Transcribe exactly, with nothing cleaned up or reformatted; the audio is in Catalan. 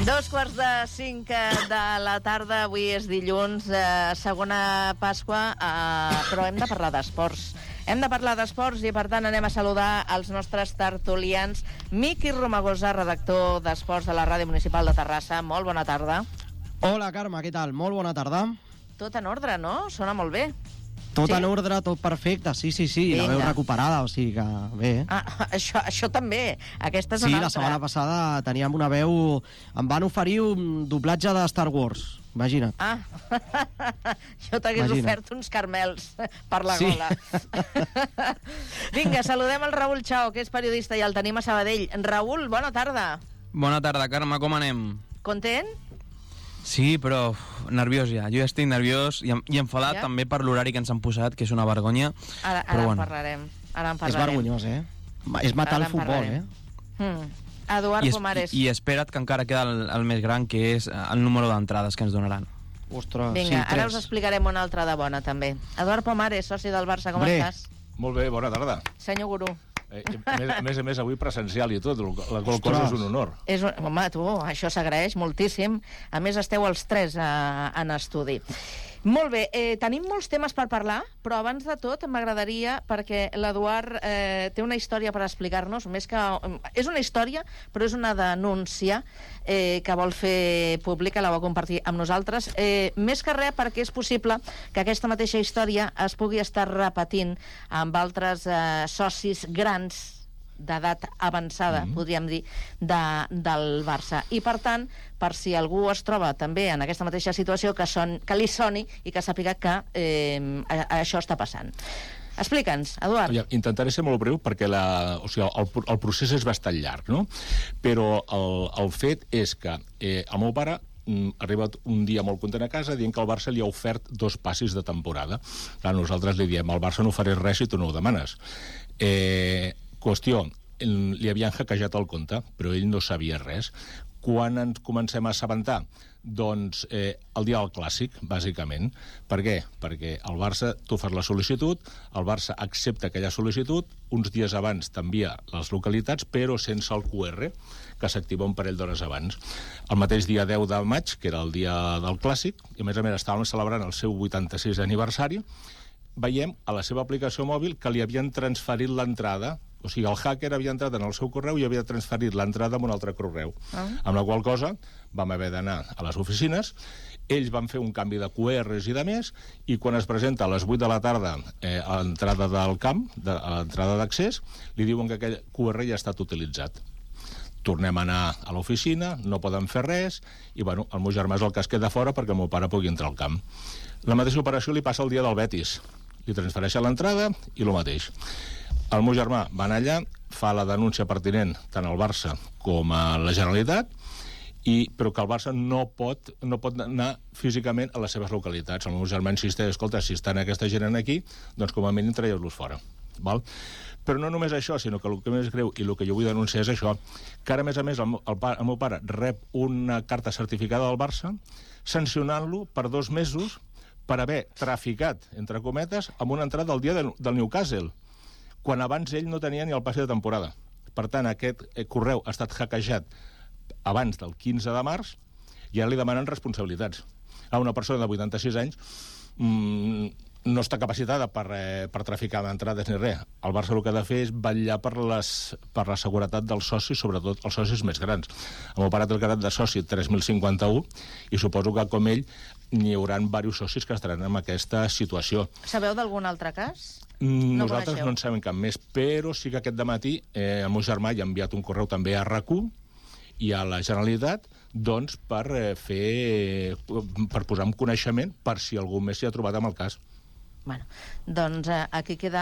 Dos quarts de cinc de la tarda, avui és dilluns, eh, segona Pasqua, eh, però hem de parlar d'esports. Hem de parlar d'esports i, per tant, anem a saludar els nostres tertulians. Miqui Romagosa, redactor d'Esports de la Ràdio Municipal de Terrassa. Molt bona tarda. Hola, Carme, què tal? Molt bona tarda. Tot en ordre, no? Sona molt bé. Tot Sí? en ordre, tot perfecte, sí, sí, sí, Vinga. la veu recuperada, o sigui que bé. Ah, això, això també. Aquesta és Sí, una la altra. setmana passada teníem una veu... Em van oferir un doblatge de Star Wars, imagina't. Ah, jo t'hagués Imagina't. ofert uns carmels per la Sí. gola. Vinga, saludem el Raül Chao, que és periodista i el tenim a Sabadell. Raül, bona tarda. Bona tarda, Carme, com anem? Content? Sí, però uf, nerviós ja. Jo ja estic nerviós i, i enfadat Ja? també per l'horari que ens han posat, que és una vergonya. Ara, Però ara bueno. en parlarem. Ara en És parlarem. vergonyós, eh? És matar Ara el en futbol, parlarem. eh? Mm. Eduard I, es, Pomares. I espera't que encara queda el, el més gran, que és el número d'entrades que ens donaran. Ostres, Vinga, sí, ara tres. us explicarem una altra de bona, també. Eduard Pomares, soci del Barça, com Hombre. estàs? Molt bé, bona tarda. Senyor Gurú. Eh, a, més, a més a més, avui presencial i tot, la qual cosa és un honor. És un... Home, tu, això s'agraeix moltíssim. A més, esteu els tres eh, en estudi. Molt bé, eh, tenim molts temes per parlar, però abans de tot m'agradaria, perquè l'Eduard eh, té una història per explicar-nos, més que... És una història, però és una denúncia eh, que vol fer pública, la vol compartir amb nosaltres. Eh, més que res perquè és possible que aquesta mateixa història es pugui estar repetint amb altres eh, socis grans d'edat avançada, mm-hmm. podríem dir, de, del Barça. I, per tant, per si algú es troba també en aquesta mateixa situació, que, son, que li soni i que sàpiga que eh, a, a això està passant. Explica'ns, Eduard. Ja, intentaré ser molt breu perquè la, o sigui, el, el procés és bastant llarg, no? Però el, el fet és que eh, el meu pare mm, ha arribat un dia molt content a casa dient que el Barça li ha ofert dos passis de temporada. Clar, nosaltres li diem, al Barça no faré res si tu no ho demanes. Eh, qüestió, li havien hackejat el compte, però ell no sabia res. Quan ens comencem a assabentar? Doncs eh, el dia del Clàssic, bàsicament. Per què? Perquè el Barça, tu fas la sol·licitud, el Barça accepta aquella sol·licitud, uns dies abans t'envia les localitats, però sense el Q R, que s'activa un parell d'hores abans. El mateix dia deu de maig, que era el dia del Clàssic, i a més a més estàvem celebrant el seu vuitanta-sisè aniversari, veiem a la seva aplicació mòbil que li havien transferit l'entrada. O sigui, el hacker havia entrat en el seu correu i havia transferit l'entrada amb un altre correu. Ah. Amb la qual cosa vam haver d'anar a les oficines, ells van fer un canvi de Q Rs i de més, i quan es presenta a les vuit de la tarda eh, a l'entrada del camp, de, a l'entrada d'accés, li diuen que aquell Q R ja ha estat utilitzat. Tornem a anar a l'oficina, no poden fer res, i bueno, el meu germà és el que es queda fora perquè el meu pare pugui entrar al camp. La mateixa operació li passa el dia del Betis. Li transfereixen l'entrada i el mateix. El meu germà va anar allà, fa la denúncia pertinent tant al Barça com a la Generalitat, i, però que el Barça no pot, no pot anar físicament a les seves localitats. El meu germà insisteix, escolta, si estan aquesta gent aquí, doncs com a mínim traieu-los fora. Val? Però no només això, sinó que el que més greu i el que jo vull denunciar és això, que ara, a més a més, el, el, el meu pare rep una carta certificada del Barça sancionant-lo per dos mesos per haver traficat, entre cometes, amb una entrada al dia de, del Newcastle, quan abans ell no tenia ni el passi de temporada. Per tant, aquest correu ha estat hackejat abans del quinze de març i ara li demanen responsabilitats. A una persona de vuitanta-sis anys mmm, no està capacitada per, eh, per traficar d'entrades ni res. El Barça el que ha de fer és vetllar per, les, per la seguretat dels socis, sobretot els socis més grans. El meu pare té el carnet de soci tres mil cinquanta-u i suposo que, com ell, n'hi haurà diversos socis que estaran en aquesta situació. Sabeu d'algun altre cas? No Nosaltres Nosaltres coneixeu. No en sabem cap més, però sí que aquest dematí eh, el meu germà ja ha enviat un correu també a R A C U i a la Generalitat, doncs, per eh, fer per posar en coneixement per si algú més s'hi ha trobat amb el cas. Bueno, doncs eh, aquí queda